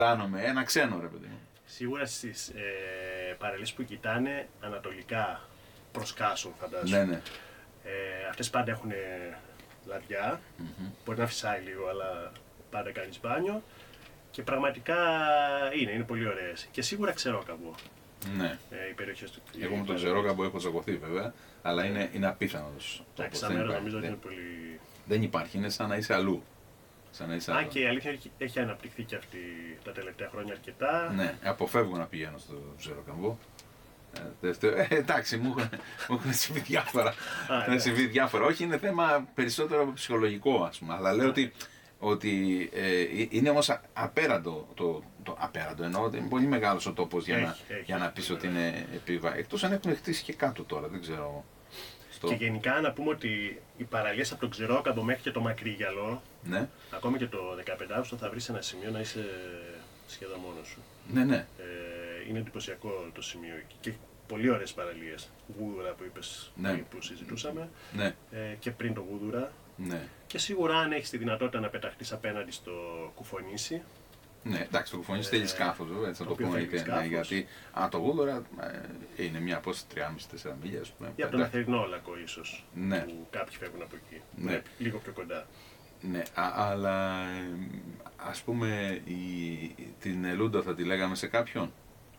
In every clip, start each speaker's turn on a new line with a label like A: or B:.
A: Φτάνομαι, ένα ξένο ρε παιδί μου.
B: Σίγουρα στις παραλίες που κοιτάνε ανατολικά προς Κάσο, φαντάζομαι.
A: Ναι, ναι.
B: Αυτές πάντα έχουν λαδιά, μπορεί να φυσάει λίγο, αλλά πάντα κάνεις μπάνιο. Και πραγματικά είναι πολύ ωραίες. Και σίγουρα Ξερόκαμπο.
A: Ναι.
B: Οι περιοχές του.
A: Εγώ με τον Ξερόκαμπο έχω τσακωθεί βέβαια, αλλά είναι απίθανος.
B: Σαν μέρα νομίζω ότι είναι πολύ.
A: Δεν υπάρχει, είναι σαν να είσαι αλλού.
B: Αν και η αλήθεια έχει αναπτυχθεί και αυτή τα τελευταία χρόνια αρκετά.
A: Ναι, αποφεύγω να πηγαίνω στο Ξερόκαμπο. Εντάξει, μου έχουν συμβεί διάφορα. Συμβεί διάφορα. Όχι, είναι θέμα περισσότερο ψυχολογικό, ας πούμε. Αλλά λέω ότι είναι όμως απέραντο απέραντο, εννοώ ότι είναι πολύ μεγάλος ο τόπος για να πεις ότι είναι επίβα. Εκτός αν έχουν χτίσει και κάτω τώρα, δεν ξέρω.
B: Και γενικά να πούμε ότι οι παραλίες από τον Ξερόκαμπο μέχρι και το Μακρύγιαλο,
A: ναι.
B: Ακόμη και το 15 Αύγουστο θα βρεις ένα σημείο να είσαι σχεδόν μόνος σου.
A: Ναι, ναι.
B: Είναι εντυπωσιακό το σημείο εκεί. Και πολύ ωραίες παραλίες. Γούδουρα που είπες,
A: ναι.
B: Που συζητούσαμε.
A: Ναι.
B: Και πριν το Γούδουρα.
A: Ναι.
B: Και σίγουρα αν έχεις τη δυνατότητα να πεταχτείς απέναντι στο Κουφονήσι.
A: Ναι, εντάξει, το Κουφονήσι θέλει σκάφος, έτσι θα το πούμε. Γιατί το Γούδουρα είναι μια απόσταση 3,5-4 μίλια, ας πούμε.
B: Ή από τον Αθερινό Λάκκο, ίσως.
A: Ναι.
B: Που κάποιοι φεύγουν από εκεί.
A: Ναι.
B: Λίγο πιο κοντά.
A: Ναι, αλλά ας πούμε την Ελούντα θα τη λέγαμε σε κάποιον.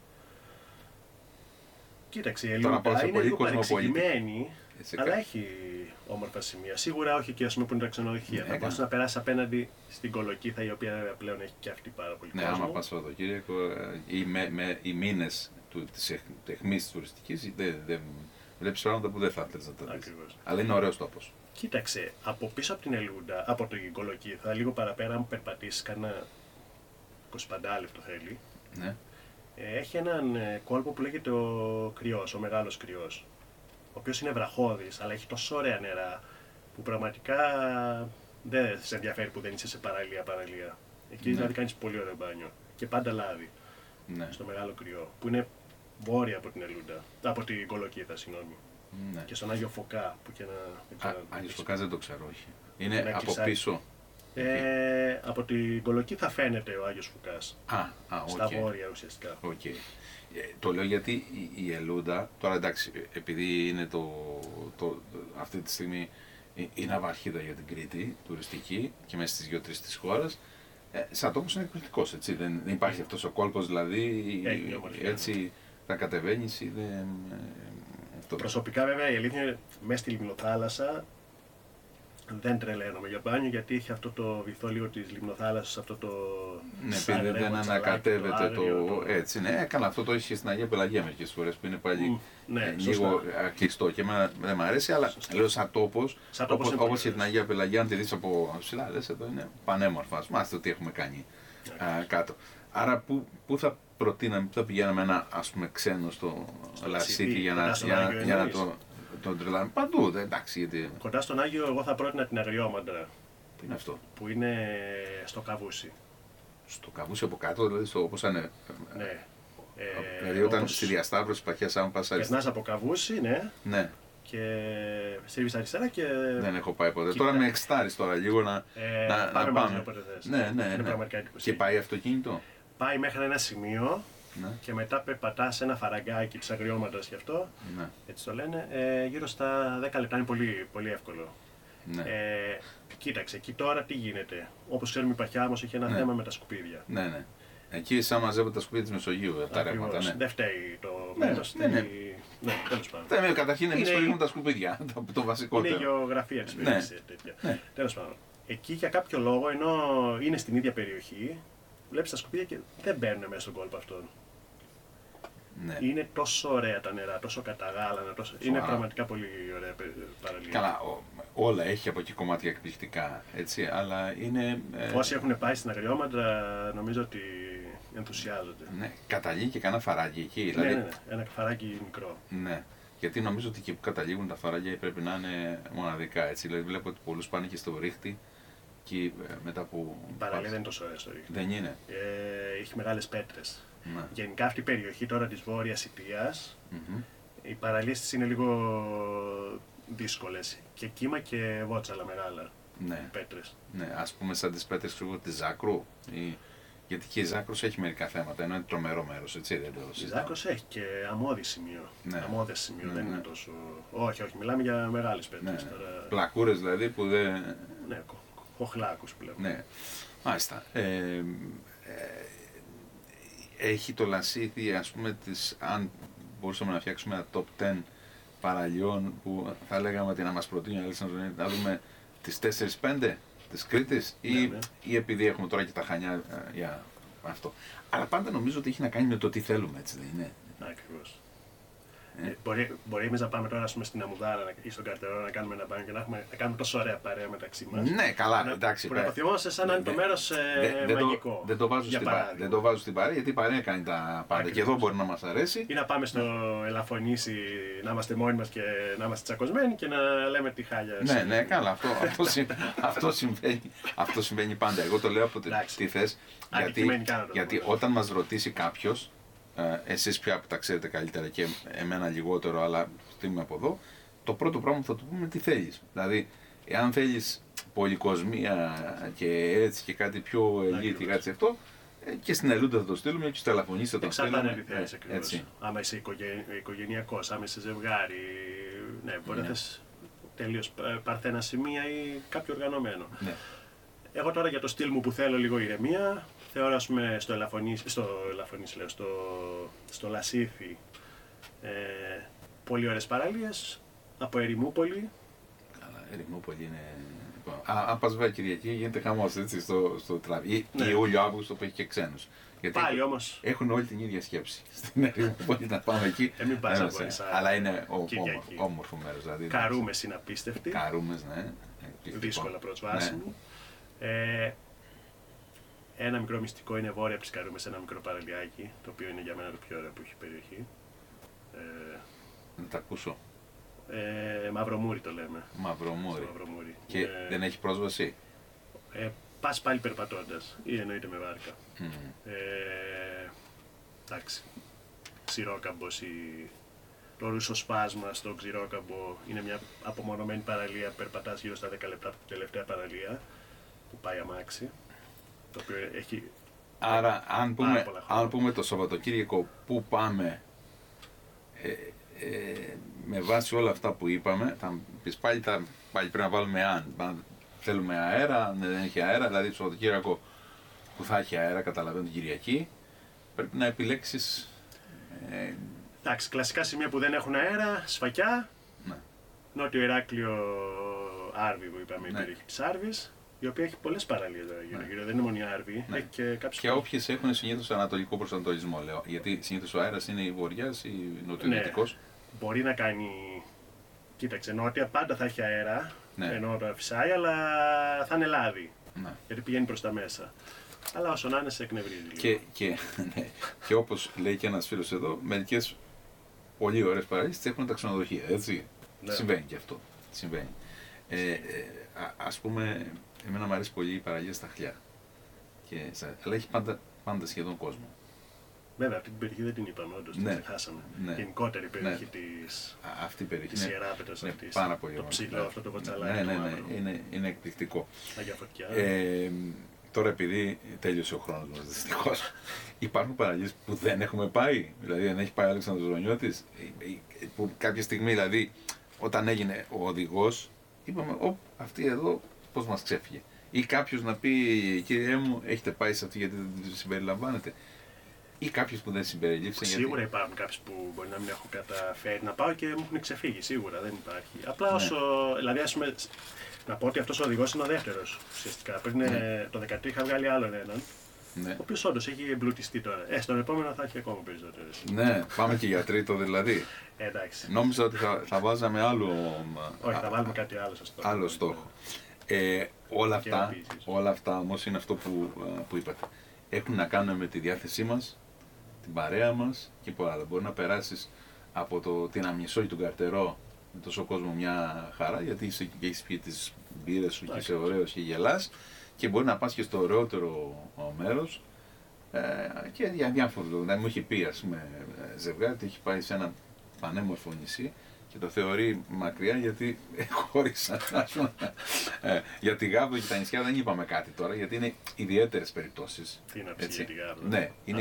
B: Κοίταξε, η Ελούντα είναι λίγο παρεξηγημένη, αλλά έχει όμορφα σημεία. Σίγουρα όχι και που είναι τα ξενοδοχεία. Θα μπορείς να περάσεις απέναντι στην Κολοκύθα, η οποία πλέον έχει και αυτή πάρα πολύ κόσμο.
A: Ναι, άμα πας Σαββατοκύριακο, οι μήνες της αιχμής τουριστικής δεν βλέπεις πράγματα που δεν θα ήθελες να τα δεις. Αλλά είναι ωραίος τόπος.
B: Κοίταξε, από πίσω από την Ελούντα, από την Κολοκύθα, λίγο παραπέρα, αν περπατήσεις κανένα 25 λεπτό θέλει,
A: ναι.
B: Έχει έναν κόλπο που λέγεται ο Κρυός, ο Μεγάλος Κρυός, ο οποίος είναι βραχώδης, αλλά έχει τόσο ωραία νερά που πραγματικά δεν σε ενδιαφέρει που δεν είσαι σε παραλία. Εκεί δηλαδή κάνεις πολύ ωραίο μπάνιο και πάντα λάδι, στο Μεγάλο Κρυό, που είναι βόρεια από την Ελούντα, από την Κολοκύθα, συγγνώμη. Ναι. Και στον Άγιο Φωκά που και ένα.
A: Άγιος Φωκάς δεν το ξέρω, όχι. Είναι από πίσω.
B: Από την Κολοκύθα φαίνεται ο Άγιος Φωκάς. Στα βόρεια ουσιαστικά.
A: Okay. Το λέω γιατί η Ελούντα, τώρα εντάξει, επειδή είναι αυτή τη στιγμή είναι αβαρχίδα για την Κρήτη, τουριστική και μέσα στις 2-3 της χώρας, σαν τόπος είναι εκπληκτικός, έτσι, δεν υπάρχει αυτός ο κόλπος, δηλαδή, έτσι θα κατεβαίνεις ή δεν...
B: Προσωπικά βέβαια η αλήθεια είναι μέσα στη λιμνοθάλασσα δεν τρελαίνομαι για μπάνιο, γιατί έχει αυτό το βυθό λίγο της λιμνοθάλασσας, αυτό το...
A: Ναι, επειδή δεν ανακατεύεται έτσι, ναι, καλά, αυτό το έχει στην Αγία Πελαγία μερικές φορές που είναι πάλι λίγο κλειστό και εμένα δεν μου αρέσει, αλλά λέω σαν τόπος, όπως και την Αγία Πελαγία, αν τη δεις από ψηλά, λες εδώ είναι πανέμορφα, ας μάθετε τι έχουμε κάνει κάτω. Άρα πού θα προτείναμε, πού θα πηγαίναμε ένα ας πούμε ξένο στο Λασίτη για να τον τρελάμε παντού, εντάξει, γιατί...
B: Κοντά στον Άγιο εγώ θα πρότεινα την Αγριόμαντρα.
A: Τι είναι αυτό?
B: Που είναι στο Καβούσι.
A: Στο Καβούσι από κάτω, δηλαδή όπως είναι...
B: Ναι.
A: Δηλαδή όταν στη διασταύρωση Παχιάς άμα πας αριστερά.
B: Περνάς από Καβούσι, ναι. Και στρίβεις αριστερά και...
A: Δεν έχω πάει ποτέ. Τώρα με εξτάρεις τώρα λίγο να πάμε. Ναι.
B: Είναι πραγματικά εντυπωσιακό.
A: Και πάει αυτοκίνητο?
B: Πάει μέχρι ένα σημείο. Ναι. Και μετά περπατάς ένα φαραγκάκι της Αγριόμαντρας γι' αυτό, έτσι το λένε, γύρω στα 10 λεπτά, είναι πολύ, πολύ εύκολο. Ναι. Κοίταξε, εκεί τώρα τι γίνεται. Όπως ξέρουμε η Παχιά όμως έχει ένα θέμα με τα σκουπίδια.
A: Ναι. Εκεί σαν μαζεύονται τα σκουπίδια της Μεσογείου, τα ρεύματα. Ναι.
B: Δεν φταίει το μέρος. Ναι, τέλος πάντων.
A: Καταρχήν εμείς προηγούμε τα σκουπίδια, το βασικότερο.
B: Είναι η γεωγραφία της περιοχής. Τέλος πάντων. Εκεί για κάποιο λόγο, ενώ είναι στην ίδια περιοχή, βλέπεις τα σκουπίδια και δεν μπαίνουν μέσα στον κόλπο αυτόν. Ναι. Είναι τόσο ωραία τα νερά, τόσο καταγάλανα, είναι πραγματικά πολύ ωραία παραλία.
A: Καλά, όλα έχει από εκεί κομμάτια εκπληκτικά, έτσι, αλλά είναι...
B: Όσοι έχουν πάει στην Αγριόμαντρα νομίζω ότι ενθουσιάζονται.
A: Ναι, καταλήγει και κανένα φαράγγι εκεί, δηλαδή...
B: Ναι, ένα φαράγγι μικρό.
A: Ναι, γιατί νομίζω ότι εκεί που καταλήγουν τα φαράγγια πρέπει να είναι μοναδικά, έτσι, δηλαδή βλέπω ότι πολλούς πάνε και στο ρίχτη και μετά που...
B: Η παραλία δεν είναι τόσο ωραία στο ρίχτη.
A: Δεν είναι.
B: Έχει μεγάλες πέτρες.
A: Ναι.
B: Γενικά αυτή η περιοχή τώρα της Βόρειας Ιτίας, οι παραλίες της είναι λίγο δύσκολες. Και κύμα και βότσαλα μεγάλα. Πέτρες.
A: Ναι, ας πούμε σαν τις πέτρες της Ζάκρου. Γιατί και η Ζάκρος έχει μερικά θέματα, ενώ είναι τρομερό μέρος, έτσι δεν το συζητάμε.
B: Η Ζάκρος έχει και αμμώδη σημείο.
A: Ναι.
B: Αμμώδες σημείο, δεν είναι τόσο. Όχι, μιλάμε για μεγάλες περιπτώσεις τώρα.
A: Πλακούρες δηλαδή που δεν.
B: Ναι, κοχλάκους πλέον.
A: Ναι, μάλιστα. Έχει το Λασίθι, ας πούμε, αν μπορούσαμε να φτιάξουμε ένα top 10 παραλιών που θα λέγαμε ότι να μας προτείνει ο Αλέξανδρος, να δούμε τις 4-5 της Κρήτης ή επειδή έχουμε τώρα και τα Χανιά για αυτό. Αλλά πάντα νομίζω ότι έχει να κάνει με το τι θέλουμε, έτσι δεν είναι?
B: Ακριβώς. Μπορεί εμείς να πάμε τώρα στην Αμμουδάρα ή στον Καρτερό να κάνουμε ένα μπάνιο και να κάνουμε τόσο ωραία παρέα μεταξύ μας.
A: Ναι, καλά, εντάξει.
B: Που να αποθυμόμαστε σαν να είναι το μέρος μαγικό.
A: Δεν το βάζω στην παρέα γιατί η παρέα κάνει τα πάντα. Και εδώ μπορεί να μας αρέσει.
B: Ή να πάμε στο Ελαφωνήσι να είμαστε μόνοι μας και να είμαστε τσακωσμένοι και να λέμε τη χάλια.
A: Ναι, καλά. Αυτό συμβαίνει πάντα. Εγώ το λέω από τη θέση. Γιατί όταν μας ρωτήσει κάποιος, εσείς πια που τα ξέρετε καλύτερα και εμένα λιγότερο, αλλά στείλουμε από εδώ, το πρώτο πράγμα που θα του πούμε τι θέλεις. Δηλαδή, εάν θέλεις πολυκοσμία και έτσι και κάτι πιο ελίτη, κάτι αυτό, και στην Ελούντα θα το στείλουμε και στο Ελαφωνήσι θα το στείλουμε.
B: Εξαρτάται τι θέλεις ακριβώς. Άμα είσαι οικογενειακός, άμα είσαι ζευγάρι, ναι, μπορεί να θες τελείως παρθένα σημεία ή κάποιο οργανωμένο.
A: Ναι.
B: Εγώ τώρα για το στυλ μου που θέλω λίγο ηρεμία, θεωρώ στο Λασίθι πολύ ωραίες παραλίες, από Ερημούπολη.
A: Καλά, Ερημούπολη είναι... Αν πας βέβαια Κυριακή γίνεται χαμός, έτσι, στο τραβή. Ή Ιούλιο-Αύγουστο που έχει και ξένους. Γιατί
B: πάλι όμως
A: έχουν όλη την ίδια σκέψη. Στην Ερημούπολη να πάμε εκεί.
B: Μην πας από εσάς.
A: Αλλά είναι όμορφο μέρος. Δηλαδή,
B: Καρούμες είναι απίστευτοι.
A: Καρούμες, ναι.
B: Δύσκολα προσβάσιμοι. Ένα μικρό μυστικό είναι βόρεια από τις Καρούμες, ένα μικρό παραλιάκι, το οποίο είναι για μένα το πιο ωραίο που έχει η περιοχή.
A: Να τα ακούσω.
B: Μαυρομούρι το λέμε.
A: Μαυρομούρι. Και δεν έχει πρόσβαση?
B: Πας πάλι περπατώντας ή εννοείται με βάρκα. Εντάξει. Ξηρόκαμπος το ρουσοσπάσμα στο Ξηρόκαμπο είναι μια απομονωμένη παραλία, περπατάς γύρω στα 10 λεπτά από την τελευταία παραλία που πάει αμάξι. Το οποίο έχει.
A: Άρα, αν πούμε το Σαββατοκύριακο που πάμε, με βάση όλα αυτά που είπαμε, θα πεις πάλι πρέπει να βάλουμε αν θέλουμε αέρα, αν δεν έχει αέρα, δηλαδή το Σαββατοκύριακο που θα έχει αέρα, καταλαβαίνω την Κυριακή, πρέπει να επιλέξεις.
B: Εντάξει, κλασικά σημεία που δεν έχουν αέρα, Σφακιά,
A: ναι.
B: Νότιο Ηράκλειο, Άρβη που είπαμε, η περιοχή της Άρβης, η οποία έχει πολλές παραλίες γύρω, δεν είναι μόνο η Άρβη.
A: Ναι.
B: Έχει και
A: και όποιες έχουν συνήθως ανατολικό προσανατολισμό, λέω. Γιατί συνήθως ο αέρας είναι η βορειάς ή νοτιοδυτικός.
B: Ναι. Μπορεί να κάνει. Κοίταξε, νότια πάντα θα έχει αέρα, ενώ το φυσάει, αλλά θα είναι λάδι. Ναι. Γιατί πηγαίνει προς τα μέσα. Αλλά όσο να είναι, σε εκνευρίζει.
A: Και όπως λέει και ένας φίλος εδώ, μερικές πολύ ωραίες παραλίες έχουν τα ξενοδοχεία. Έτσι. Ναι. Συμβαίνει και αυτό. Συμβαίνει. Ας πούμε, εμένα μου αρέσει πολύ η παραλία στα Χλιά. Αλλά έχει πάντα σχεδόν κόσμο.
B: Βέβαια, αυτή την περιοχή δεν την είπαμε, όντως την ξεχάσαμε.
A: Ναι.
B: Γενικότερη περιοχή της.
A: Αυτή η περιοχή
B: της Ιεράπετρας αυτής.
A: Πάρα πολύ
B: το ψηλό, αυτό το κοτσαλάκι.
A: Είναι εκπληκτικό.
B: Αγία Φωτιά.
A: Τώρα, επειδή τέλειωσε ο χρόνος μας, δυστυχώς, υπάρχουν παραλίες που δεν έχουμε πάει. Δηλαδή, δεν έχει πάει ο Αλέξανδρος Ζωνιώτης. Που κάποια στιγμή, δηλαδή, όταν έγινε ο οδηγός, είπαμε, αυτή εδώ πώς μας ξέφυγε. Ή κάποιος να πει, κύριε μου, έχετε πάει σε αυτή γιατί δεν τη συμπεριλαμβάνετε. Ή κάποιος που δεν συμπεριλήφθη.
B: Σίγουρα υπάρχουν κάποιοι που μπορεί να μην έχουν καταφέρει να πάω και μου έχουν ξεφύγει. Σίγουρα δεν υπάρχει. Απλά όσο. Δηλαδή, ας πούμε, να πω ότι αυτός ο οδηγός είναι ο δεύτερος. Ουσιαστικά πριν το 2013 είχα βγάλει άλλον έναν. Ναι. Ο οποίος όντως έχει εμπλουτιστεί τώρα. Στον επόμενο θα έχει ακόμα περισσότερες.
A: Ναι, πάμε και για τρίτο δηλαδή.
B: Εντάξει.
A: Νόμιζα ότι θα βάζαμε άλλο.
B: Όχι, θα βάλουμε κάτι άλλο στο στόχο.
A: Άλλο στόχο. Όλα αυτά όμως είναι αυτό που είπατε. Έχουν να κάνουν με τη διάθεσή μας, την παρέα μας και πολλά άλλα. Μπορεί να περάσεις από την Αμνησό ή τον Καρτερό με τόσο κόσμο μια χαρά, γιατί έχεις πιει τις μπύρες σου και είσαι ωραίος και γελάς, και μπορεί να πας και στο ωραιότερο μέρος και για διάφορους λόγους. Δηλαδή μου έχει πει, ας πούμε, ζευγάρι ότι έχει πάει σε ένα πανέμορφο νησί και το θεωρεί μακριά γιατί χώρισαν. Για τη Γάβδο και τα νησιά δεν είπαμε κάτι τώρα, γιατί είναι ιδιαίτερες περιπτώσεις.
B: Τι να πει για τη Γάβδο.
A: Ναι, είναι